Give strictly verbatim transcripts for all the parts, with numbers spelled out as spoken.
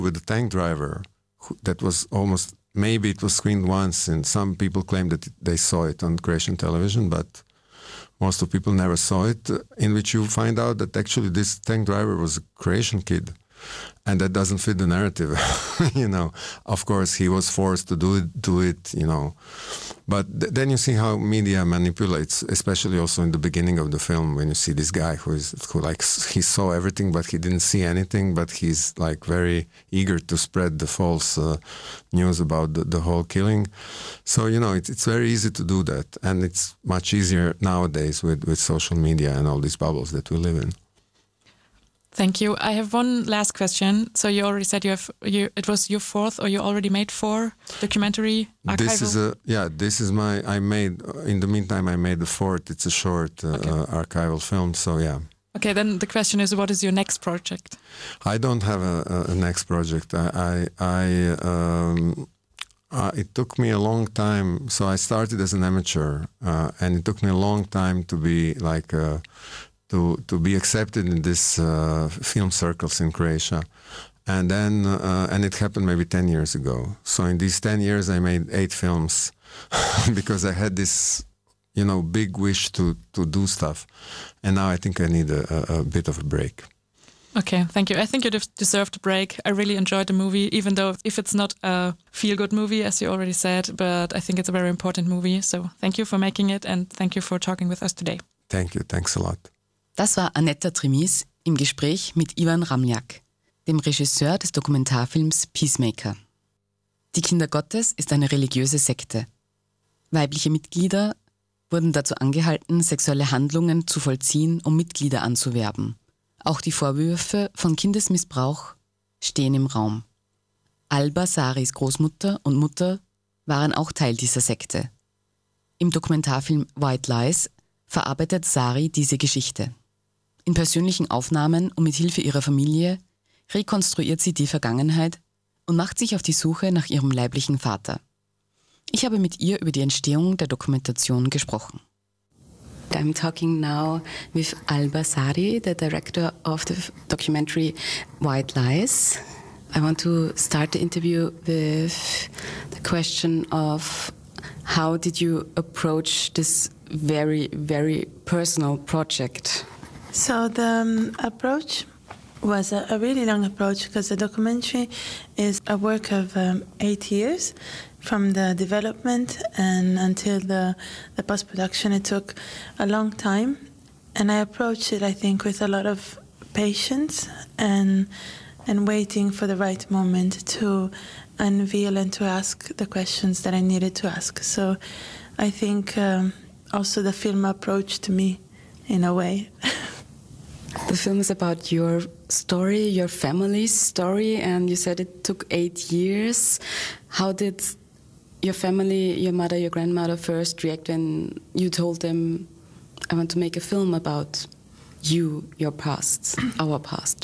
with the tank driver, who, that was almost, maybe it was screened once, and some people claim that they saw it on Croatian television, but most of people never saw it, in which you find out that actually this tank driver was a Croatian kid. And that doesn't fit the narrative, you know. Of course, he was forced to do it, do it, you know. But th- then you see how media manipulates, especially also in the beginning of the film, when you see this guy who is who like he saw everything, but he didn't see anything, but he's like very eager to spread the false uh, news about the, the whole killing. So you know, it's it's very easy to do that, and it's much easier nowadays with with social media and all these bubbles that we live in. Thank you. I have one last question. So you already said you have you it was your fourth, or you already made four documentary archival? This is a yeah. This is my I made in the meantime I made the fourth. It's a short uh, Okay. uh, archival film. So yeah. Okay, then the question is, what is your next project? I don't have a, a, a next project. I I, I um, uh, it took me a long time. So I started as an amateur, uh, and it took me a long time to be like. Uh, To, to be accepted in this uh, film circles in Croatia, and then uh, and it happened maybe ten years ago. So in these ten years, I made eight films because I had this, you know, big wish to to do stuff, and now I think I need a, a, a bit of a break. Okay, thank you. I think you de- deserved a break. I really enjoyed the movie, even though if it's not a feel-good movie, as you already said, but I think it's a very important movie. So thank you for making it, and thank you for talking with us today. Thank you. Thanks a lot. Das war Anetta Trimis im Gespräch mit Ivan Ramljak, dem Regisseur des Dokumentarfilms Peacemaker. Die Kinder Gottes ist eine religiöse Sekte. Weibliche Mitglieder wurden dazu angehalten, sexuelle Handlungen zu vollziehen, um Mitglieder anzuwerben. Auch die Vorwürfe von Kindesmissbrauch stehen im Raum. Alba Saris Großmutter und Mutter waren auch Teil dieser Sekte. Im Dokumentarfilm White Lies verarbeitet Sari diese Geschichte. In persönlichen Aufnahmen und mit Hilfe ihrer Familie rekonstruiert sie die Vergangenheit und macht sich auf die Suche nach ihrem leiblichen Vater. Ich habe mit ihr über die Entstehung der Dokumentation gesprochen. I'm talking now with Alba Sari, the director of the documentary White Lies. I want to start the interview with the question of how did you approach this very, very personal project? So the um, approach was a, a really long approach because the documentary is a work of um, eight years from the development and until the, the post-production. It took a long time, and I approached it, I think, with a lot of patience and and waiting for the right moment to unveil and to ask the questions that I needed to ask. So I think um, also the film approached me in a way. The film is about your story, your family's story, and you said it took eight years. How did your family, your mother, your grandmother first react when you told them, I want to make a film about you, your past, our past?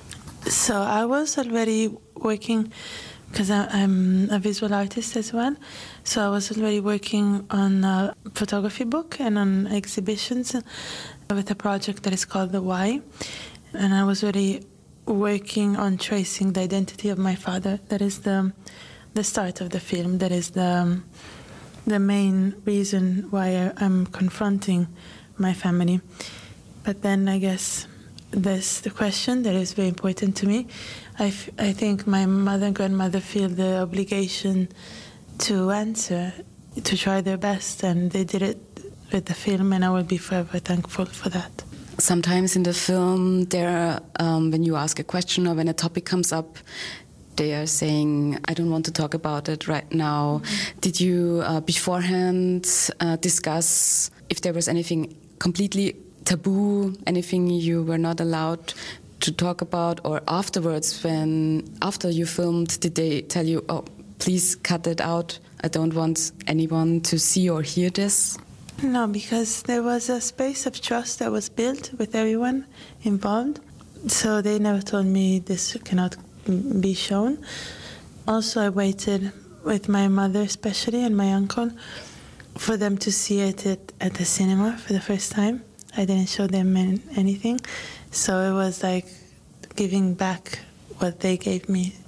So I was already working, because I'm a visual artist as well, so I was already working on a photography book and on exhibitions with a project that is called The Why. And I was already working on tracing the identity of my father. That is the the start of the film. That is the the main reason why I'm confronting my family. But then I guess there's the question that is very important to me. I, f- I think my mother and grandmother feel the obligation to answer, to try their best, and they did it with the film, and I will be forever thankful for that. Sometimes in the film, there, um, when you ask a question or when a topic comes up, they are saying, I don't want to talk about it right now. Mm-hmm. Did you uh, beforehand uh, discuss if there was anything completely taboo, anything you were not allowed to talk about, or afterwards, when after you filmed, did they tell you, oh, please cut it out, I don't want anyone to see or hear this? No, because there was a space of trust that was built with everyone involved, so they never told me this cannot be shown. Also, I waited with my mother especially and my uncle for them to see it at, at the cinema for the first time. I didn't show them anything, so it was like giving back what they gave me.